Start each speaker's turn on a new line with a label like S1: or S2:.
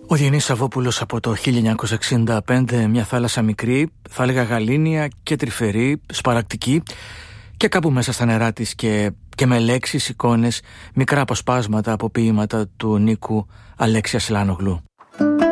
S1: Ο Διονύσης Σαββόπουλος από το 1965, μια θάλασσα μικρή, θα έλεγα γαλήνια και τρυφερή, σπαρακτική και κάπου μέσα στα νερά της και με λέξεις, εικόνες, μικρά αποσπάσματα από ποίηματα του Νίκου Αλέξια Σιλάνογλου.